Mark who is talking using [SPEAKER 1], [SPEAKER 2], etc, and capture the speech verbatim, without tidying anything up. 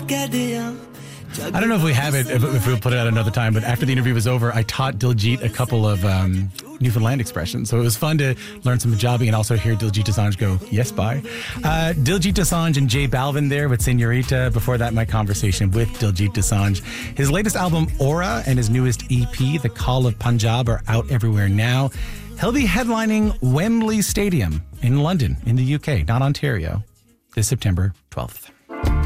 [SPEAKER 1] I don't know if we have it, if, if we'll put it out another time, but after the interview was over, I taught Diljit a couple of um, Newfoundland expressions. So it was fun to learn some Punjabi and also hear Diljit Dosanjh go, yes, bye. Uh, Diljit Dosanjh and J Balvin there with Senorita. Before that, my conversation with Diljit Dosanjh. His latest album, Aura, and his newest E P, The Call of Punjab, are out everywhere now. He'll be headlining Wembley Stadium in London, in the U K, not Ontario, this September twelfth.